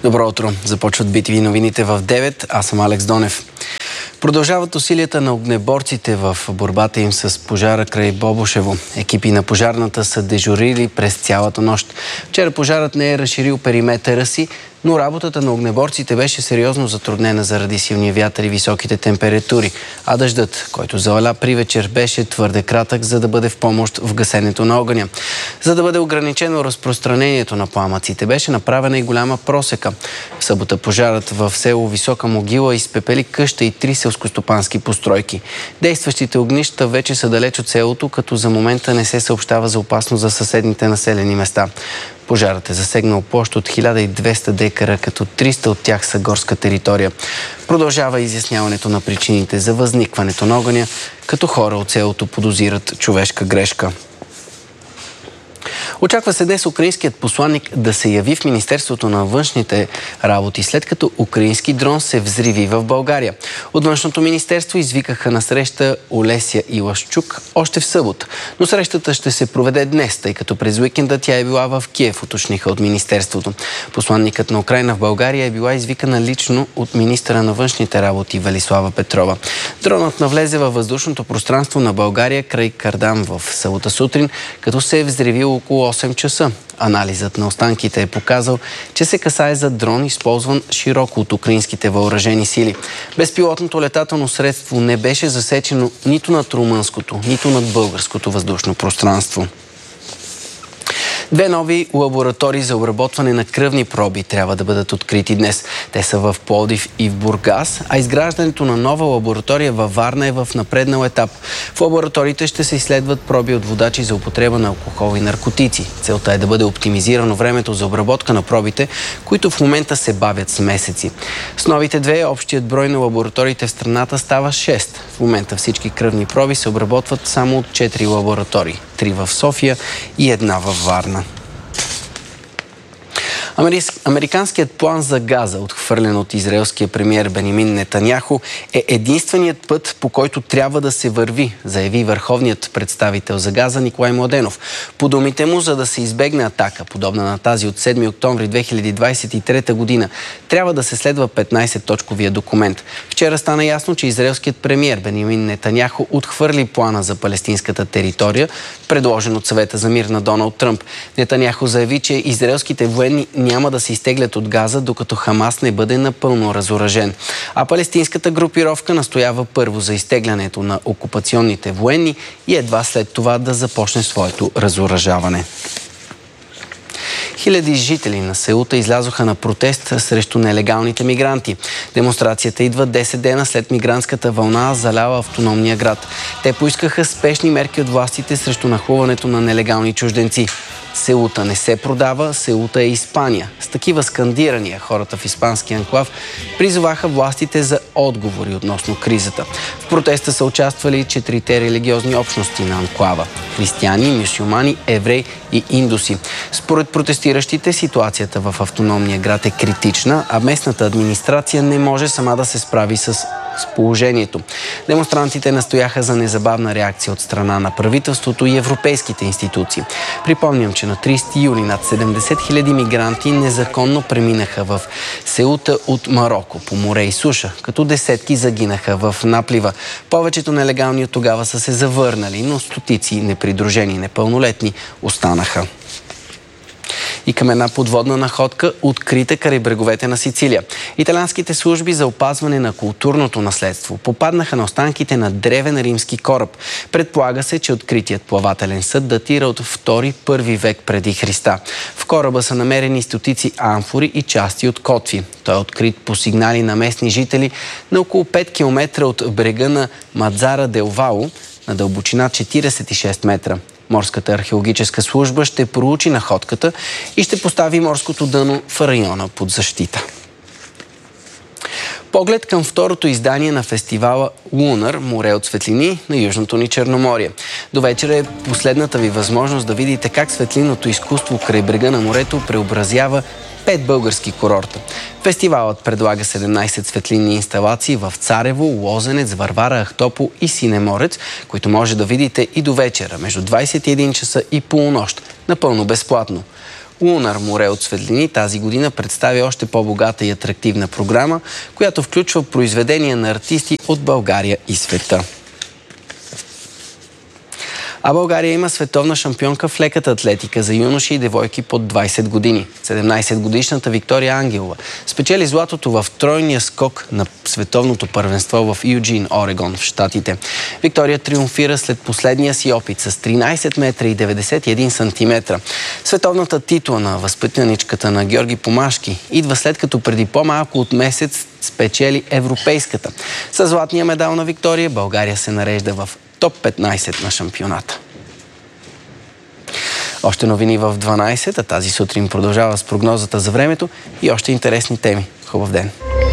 Добро утро! Започват BTV новините в 9. Аз съм Алекс Донев. Продължават усилията на огнеборците в борбата им с пожара край Бобошево. Екипи на пожарната са дежурили през цялата нощ. Вчера пожарът не е разширил периметъра си, но работата на огнеборците беше сериозно затруднена заради силния вятър и високите температури. А дъждът, който заваля при вечер, беше твърде кратък, за да бъде в помощ в гасенето на огъня. За да бъде ограничено разпространението на пламъците, беше направена и голяма просека. В събота пожарът в село Висока могила изпепели къща и 3 селскостопански постройки. Действащите огнища вече са далеч от селото, като за момента не се съобщава за опасност за съседните населени места. Пожарът е засегнал площ от 1200 декара, като 300 от тях са горска територия. Продължава изясняването на причините за възникването на огъня, като хора от селото подозират човешка грешка. Очаква се днес украинският посланник да се яви в Министерството на външните работи, след като украински дрон се взриви в България. От Външното министерство извикаха на среща Олеся Илашчук още в събота. Но срещата ще се проведе днес, тъй като през уикенда тя е била в Киев, уточниха от министерството. Посланникът на Украйна в България е била извикана лично от министъра на външните работи Велислава Петрова. Дронът навлезе във въздушното пространство на България край Кардан в събота сутрин, като се е взривил около 8 часа. Анализът на останките е показал, че се касае за дрон, използван широко от украинските въоръжени сили. Безпилотното летателно средство не беше засечено нито над румънското, нито над българското въздушно пространство. 2 нови лаборатории за обработване на кръвни проби трябва да бъдат открити днес. Те са в Пловдив и в Бургас, а изграждането на нова лаборатория във Варна е в напреднал етап. В лабораториите ще се изследват проби от водачи за употреба на алкохол и наркотици. Целта е да бъде оптимизирано времето за обработка на пробите, които в момента се бавят с месеци. С новите 2 общият брой на лабораториите в страната става 6. В момента всички кръвни проби се обработват само от 4 лаборатории. 3 в София и 1 във Варна. Американският план за Газа, отхвърлен от израелския премиер Бенямин Нетаняху, е единственият път, по който трябва да се върви, заяви върховният представител за Газа Николай Младенов. По думите му, за да се избегне атака, подобна на тази от 7 октомври 2023 година, трябва да се следва 15-точковия документ. Вчера стана ясно, че израелският премиер Бенямин Нетаняху отхвърли плана за палестинската територия, предложен от Съвета за мир на Доналд Тръмп. Нетаняху заяви, че израелските военни няма да се изтеглят от Газа, докато Хамас не бъде напълно разоръжен. А палестинската групировка настоява първо за изтеглянето на окупационните военни и едва след това да започне своето разоръжаване. Хиляди жители на Сеута излязоха на протест срещу нелегалните мигранти. Демонстрацията идва 10 дена след мигрантската вълна, заляла автономния град. Те поискаха спешни мерки от властите срещу нахлуването на нелегални чужденци. Сеута не се продава, Сеута е Испания. С такива скандирания хората в испанския анклав призоваха властите за отговори относно кризата. В протеста са участвали 4 религиозни общности на анклава – християни, мюсюлмани, евреи и индуси. Според протестиращите, ситуацията в автономния град е критична, а местната администрация не може сама да се справи с положението. Демонстрантите настояха за незабавна реакция от страна на правителството и европейските институции. Припомням, че на 30 юли над 70 000 мигранти незаконно преминаха в Сеута от Мароко по море и суша, като десетки загинаха в наплива. Повечето нелегални от тогава са се завърнали, но стотици непридружени непълнолетни останаха. И към една подводна находка, открита край бреговете на Сицилия. Италианските служби за опазване на културното наследство попаднаха на останките на древен римски кораб. Предполага се, че откритият плавателен съд датира от 2-1 век преди Христа. В кораба са намерени стотици амфори и части от котви. Той е открит по сигнали на местни жители на около 5 км от брега на Мадзара дел Вало, на дълбочина 46 метра. Морската археологическа служба ще проучи находката и ще постави морското дъно в района под защита. Поглед към второто издание на фестивала Лунар – море от светлини на Южното ни Черноморие. До вечера е последната ви възможност да видите как светлинното изкуство край брега на морето преобразява 5 български курорта. Фестивалът предлага 17 светлинни инсталации в Царево, Лозенец, Варвара, Ахтопол и Синеморец, които може да видите и до вечера, между 21 часа и полунощ, напълно безплатно. Лунар море от светлини тази година представя още по-богата и атрактивна програма, която включва произведения на артисти от България и света. А България има световна шампионка в леката атлетика за юноши и девойки под 20 години. 17-годишната Виктория Ангелова спечели златото в тройния скок на световното първенство в Юджин, Орегон, в Щатите. Виктория триумфира след последния си опит с 13 метра и 91 сантиметра. Световната титла на възпитаничката на Георги Помашки идва след като преди по-малко от месец спечели европейската. Със златния медал на Виктория България се нарежда в топ 15 на шампионата. Още новини в 12, а тази сутрин продължава с прогнозата за времето и още интересни теми. Хубав ден!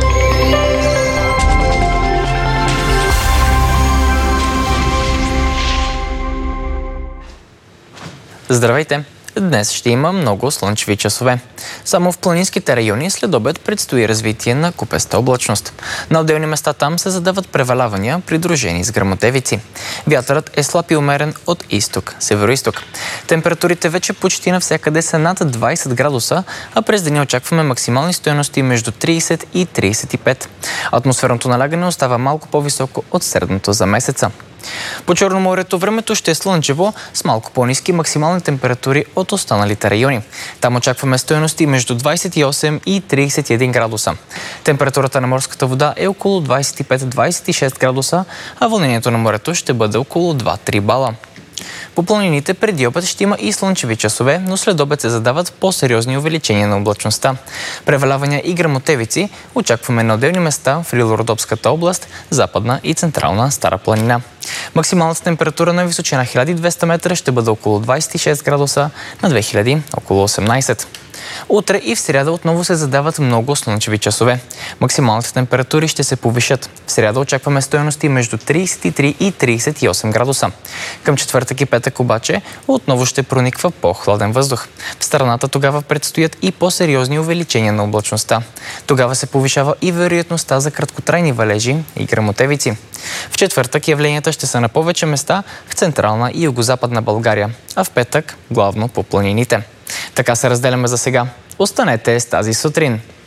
Здравейте! Днес ще има много слънчеви часове. Само в планинските райони след обед предстои развитие на купеста облачност. На отделни места там се задават превалявания, придружени с гръмотевици. Вятърът е слаб и умерен от изток, североизток. Температурите вече почти навсякъде са над 20 градуса, а през деня очакваме максимални стойности между 30 и 35. Атмосферното налягане остава малко по-високо от средното за месеца. По Черноморието времето ще е слънчево с малко по-ниски максимални температури от останалите райони. Там очакваме стойности между 28 и 31 градуса. Температурата на морската вода е около 25-26 градуса, а вълнението на морето ще бъде около 2-3 бала. По планините преди обед ще има и слънчеви часове, но след обед се задават по-сериозни увеличения на облачността. Превалявания и гръмотевици очакваме на отделни места в Рило-Родопската област, Западна и Централна Стара планина. Максималната температура на височина 1200 метра ще бъде около 26 градуса, на 2000 около 18. Утре и в сряда отново се задават много слънчеви часове. Максималните температури ще се повишат. В сряда очакваме стойности между 33 и 38 градуса. Към четвъртък и петък обаче отново ще прониква по-хладен въздух. В страната тогава предстоят и по-сериозни увеличения на облачността. Тогава се повишава и вероятността за краткотрайни валежи и гръмотевици. В четвъртък явленията ще са на повече места в Централна и Югозападна България, а в петък главно по планините. Така се разделяме за сега. Останете с тази сутрин.